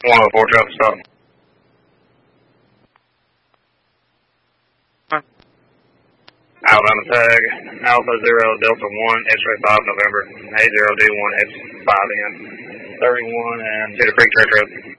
104 traffic stop. Alabama tag, Alpha 0 Delta 1, X-ray 5 November, A0D1 X5N, 31 and Cedar Creek Church Road.